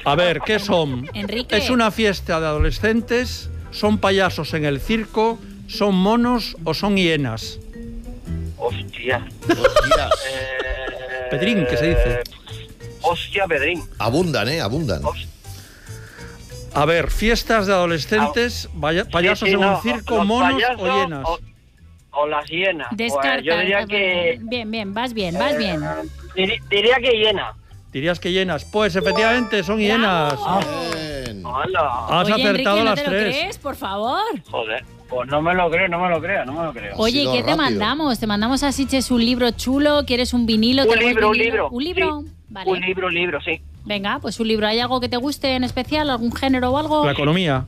A ver, ¿qué son? Enrique. ¿Es una fiesta de adolescentes? ¿Son payasos en el circo? ¿Son monos o son hienas? Hostia. Pedrín, ¿qué se dice? Hostia, Pedrín. Abundan, abundan. A ver, fiestas de adolescentes, payasos en un circo, monos o hienas. O las hienas. Descarta. Pues yo diría que... Bien, vas bien. Diría que hiena. ¿Dirías que hienas? Pues efectivamente son hienas. Bien. ¡Hala! Has Oye, acertado Enrique, ¿no las te lo tres. crees, por favor? Joder. Pues no me lo creo. Oye, sido ¿qué te rápido. mandamos? ¿Te mandamos a Sitges un libro chulo? ¿Quieres un vinilo? Un ¿Tenemos libro, vinilo? un ¿Un libro? sí. Vale. Un libro, sí. Venga, pues un libro. ¿Hay algo que te guste en especial? ¿Algún género o algo? La economía.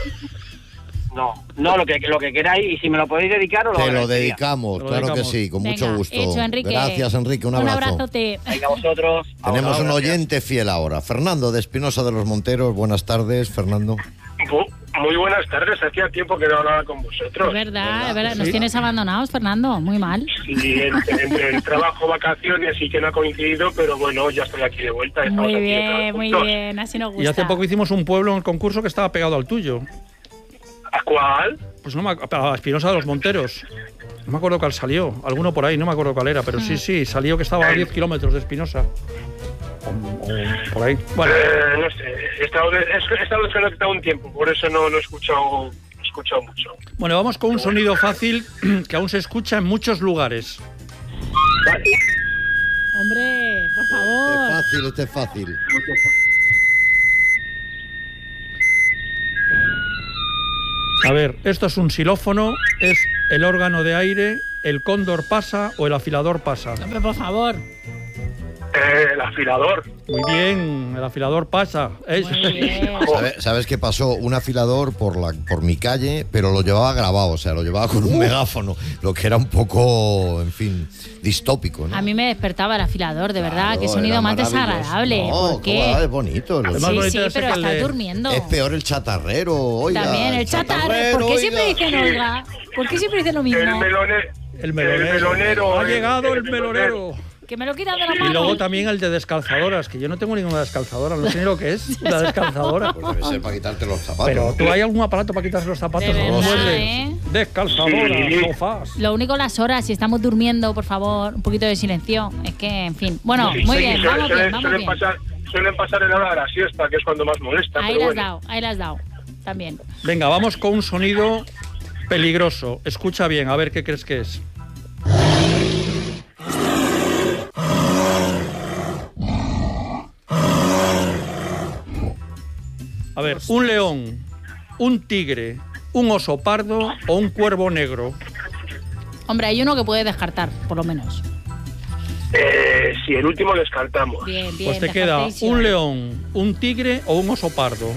No, lo que queráis. Y si me lo podéis dedicar, os lo Te lo agradecería. dedicamos, Te lo claro dedicamos. que sí, con Venga, mucho gusto. hecho, Enrique. Gracias, Enrique, un abrazo. Un abrazote. Venga, vosotros. Tenemos Ahora, un gracias. oyente fiel ahora, Fernando de Espinosa de los Monteros. Buenas tardes, Fernando. Muy buenas tardes, hacía tiempo que no hablaba con vosotros. Es verdad. Nos Sí. tienes abandonados, Fernando. Muy mal. Y entre el trabajo, vacaciones y que no ha coincidido, pero bueno, ya estoy aquí de vuelta. Estamos Muy aquí bien, otra vez muy juntos. bien. Así nos gusta. Y hace poco hicimos un pueblo en el concurso que estaba pegado al tuyo. ¿A cuál? Pues no a Espinosa de los Monteros. No me acuerdo cuál salió. Alguno por ahí, no me acuerdo cuál era. Pero sí, salió que estaba a 10 kilómetros de Espinosa. O por ahí. Bueno, No sé, he estado desconectado un tiempo, por eso no he escuchado mucho. bueno, vamos con un sonido fácil que aún se escucha en muchos lugares. Hombre, por favor. Este es fácil. A ver, esto es un xilófono, es el órgano de aire, el cóndor pasa o el afilador pasa. Hombre, por favor. El afilador. Muy bien, el afilador pasa. Muy bien. ¿Sabes qué pasó? Un afilador por mi calle, pero lo llevaba grabado, o sea, lo llevaba con un megáfono, lo que era un poco, en fin, distópico, ¿no? A mí me despertaba el afilador, de verdad. Claro, Qué sonido era más maravilloso. desagradable. No, ¿Por ¿cómo qué? va? Es bonito. Además, Sí, bonito sí, es pero que estás le- durmiendo. Es peor el chatarrero, oiga. También, el chatarrero. ¿Por qué siempre oiga. dicen oiga? ¿Por qué siempre dicen lo mismo? El melonero. Ha llegado el melonero. Que me lo quitan de la Y mano. luego también el de descalzadoras, que yo no tengo ninguna descalzadora, no sé ni lo que es la descalzadora. Pues debe ser para quitarte los zapatos. Pero ¿tú hay algún aparato para quitarse los zapatos? De a los verdad, muebles? ¿eh? Descalzadoras, Sí. sofás. Lo único las horas, si estamos durmiendo, por favor, un poquito de silencio. Es que, en fin. Bueno, Sí, muy sí, bien, suelen- vamos bien, suelen- vamos suelen bien. suelen pasar en la hora de la siesta, que es cuando más molesta. Ahí pero las has bueno. dado, ahí las has dado. También. Venga, vamos con un sonido peligroso. Escucha bien, a ver qué crees que es. A ver, un león, un tigre, un oso pardo o un cuervo negro. Hombre, hay uno que puede descartar, por lo menos. Si el último lo descartamos. Bien, bien. Pues te queda descartation. un león, un tigre o un oso pardo.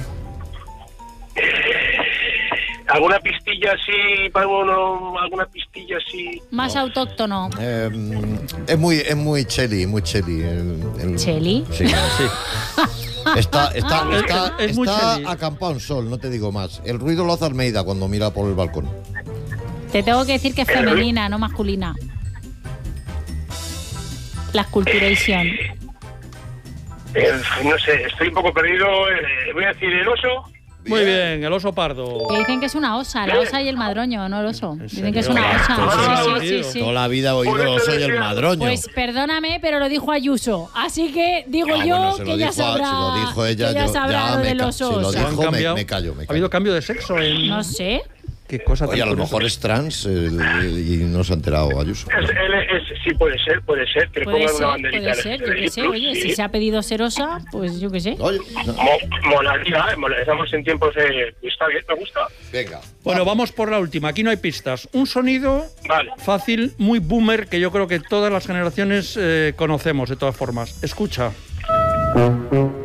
¿Alguna pistilla así, alguna pistilla así? Más autóctono. Es muy cheli, muy cheli. ¿Cheli? Sí. Está Es muy cheli. acampado en sol, no te digo más. El ruido lo hace Almeida cuando mira por el balcón. Te tengo que decir que es femenina, no masculina. La esculturation. No sé, estoy un poco perdido. Voy a decir el oso. Muy bien, el oso pardo. Que dicen que es una osa, la osa y el madroño, no el oso. ¿En Dicen que es serio? una osa. Todo Sí, sí, sí, Toda sí. la vida he oído el oso y el madroño. Pues perdóname, pero lo dijo Ayuso. Así que digo Ah, yo bueno, se lo que ya dijo- sabrá. se lo dijo ella, que ya yo- sabrá ya lo me del ca- oso. si lo osa. dijo, Han cambiado. me callo. Ha habido cambio de sexo en... No sé. Qué cosa tan Oye, a lo curiosa. mejor es trans y no se ha enterado Ayuso. Sí, puede ser, que le Puede pongan ser, una banderita. puede ser, yo qué sé. Oye, si se ha pedido ser osa, pues yo qué sé. Oye, no. Molaría, estamos en tiempos de... Está bien, me gusta. Venga. Bueno, vamos por la última. Aquí no hay pistas. Un sonido Vale. fácil, muy boomer, que yo creo que todas las generaciones conocemos de todas formas. Escucha.